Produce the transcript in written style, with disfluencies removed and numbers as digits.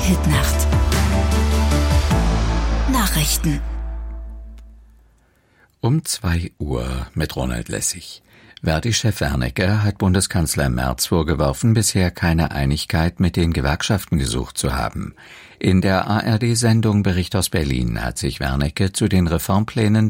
Hitnacht. Nachrichten. Um 2 Uhr mit Ronald Lessig. Verdi-Chef Wernicke hat Bundeskanzler Merz vorgeworfen, bisher keine Einigkeit mit den Gewerkschaften gesucht zu haben. In der ARD-Sendung Bericht aus Berlin hat sich Wernicke zu den Reformplänen